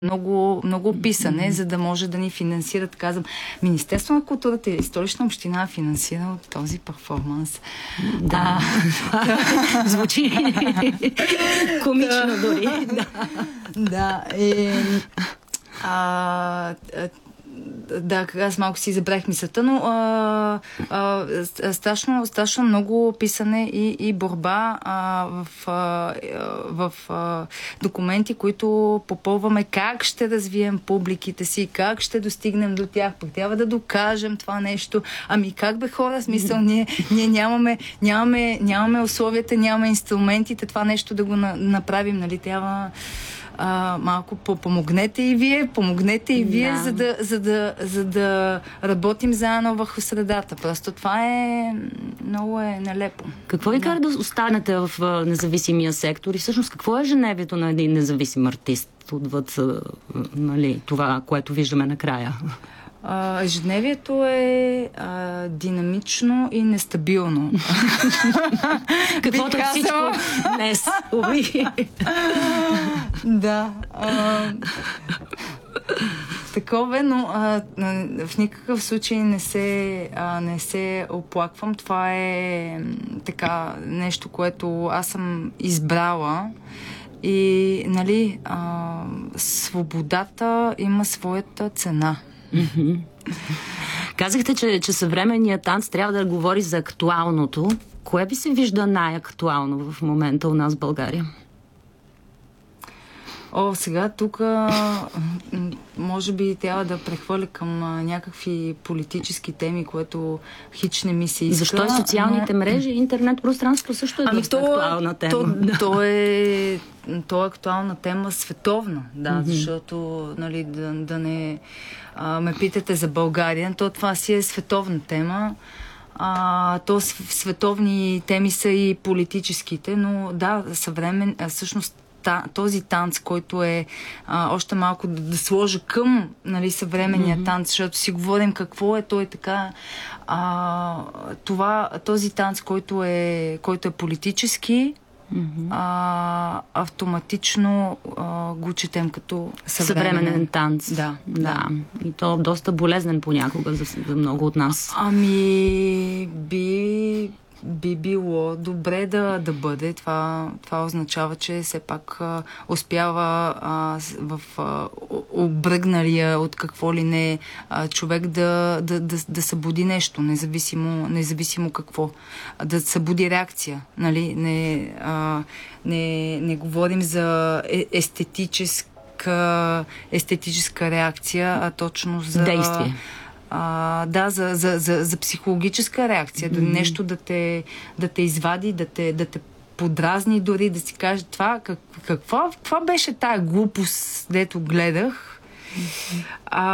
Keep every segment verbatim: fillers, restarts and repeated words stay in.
много, много писане, mm-hmm. за да може да ни финансират. Казвам, Министерство на културата и Столична община финансира този перформанс. Да. А, звучи комично дори. Да. Да. Е, а, да, аз малко си забрах мисълта, но а, а, страшно, страшно много писане и, и борба а, в, а, в а, документи, които попълваме как ще развием публиките си, как ще достигнем до тях, пък трябва да докажем това нещо. Ами как бе хора, смисъл, ние, ние нямаме, нямаме, нямаме условията, нямаме инструментите това нещо да го на, направим, нали, трябва... А, малко помогнете и вие, помогнете и вие, да. за, да, за, да, за да работим заедно върху средата. Просто това е много е нелепо. Какво ви да. кара да останете в независимия сектор и всъщност какво е ежедневието на един независим артист отвъд, нали, това, което виждаме накрая? Uh, ежедневието е uh, динамично и нестабилно. Каквото е всичко днес. Да. Uh, такова е, но uh, в никакъв случай не се, uh, не се оплаквам. Това е така нещо, което аз съм избрала. И, нали, uh, свободата има своята цена. Mm-hmm. Казахте, че, че съвременният танц трябва да говори за актуалното. Кое би се вижда най-актуално в момента у нас в България? О, сега тук може би трябва да прехвърля към а, някакви политически теми, което хич не ми се иска. Защо и социалните но... мрежи, интернет пространство също е ами доста то, актуална тема. То, то, е, то е актуална тема световна, да, mm-hmm. защото, нали, да, да не а, ме питате за България, то това си е световна тема. А, то световни теми са и политическите, но да, съвремен, всъщност този танц, който е а, още малко да, да сложа към, нали, съвременния mm-hmm. танц, защото си говорим какво е, той е така а, това, този танц, който е, който е политически, mm-hmm. а, автоматично а, го четем като съвременен, съвременен танц. Да, да. да. И то доста болезнен понякога за, за много от нас. Ами би би било добре да, да бъде. Това, това означава, че все пак а, успява а, в а, обръгналия от какво ли не а, човек да, да, да, да събуди нещо, независимо, независимо какво. Да събуди реакция. Нали? Не, а, не, не говорим за естетическа, естетическа реакция, а точно за... действие. А, да, за, за, за, за психологическа реакция, mm-hmm. да нещо да те, да те извади, да те, да те подразни дори, да си каже това, как, какво, какво беше тая глупост, дето гледах. Mm-hmm.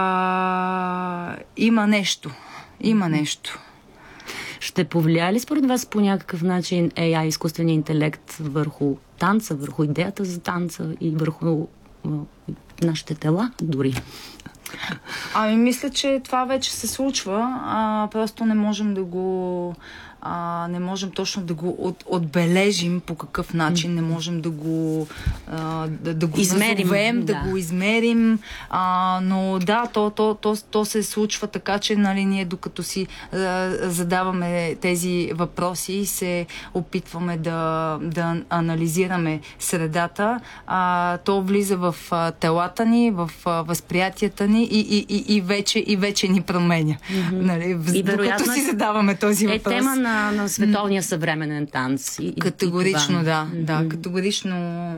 А, има нещо. Има нещо. Ще повлияе ли според вас по някакъв начин Ей Ай, изкуствения интелект, върху танца, върху идеята за танца и върху нашите тела дори? Ами, мисля, че това вече се случва. А, просто не можем да го... А, не можем точно да го от, отбележим по какъв начин, не можем да го а, да, да го измерим, назовем, да. да го измерим, а, но да, то, то, то, то се случва така, че, нали, ние докато си а, задаваме тези въпроси и се опитваме да, да анализираме средата, а, то влиза в а, телата ни, в а, възприятията ни и, и, и, и, вече, и вече ни променя. Mm-hmm. Нали, и докато си задаваме този въпрос. Е тема на на световния съвременен танц. И, категорично, и да. Mm-hmm. Да, категорично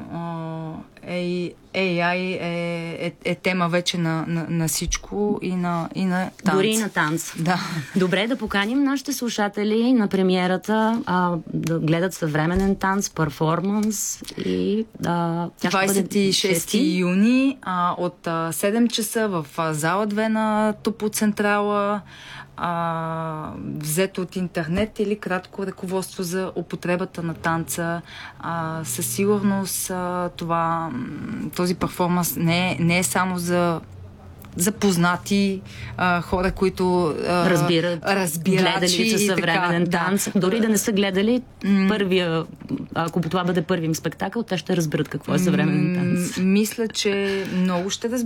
Ей Ай е, е, е тема вече на, на, на всичко и на, и на танц. Дори и на танц. Да. Добре, да поканим нашите слушатели на премиерата а, да гледат съвременен танц, перформанс и а, тя двадесет и шести юни а, от а, седем часа в а, зала две на Топоцентрала. А, взето от интернет или кратко ръководство за употребата на танца. А, със сигурност а, това, този перформанс не е, не е само за запознати а, хора, които а, разбират, разбирачи гледали са съвременен така, танц. Да. Дори да не са гледали mm. първия, ако това бъде първият спектакъл, те ще разберат какво е съвременен танц. Мисля, че много ще разберат.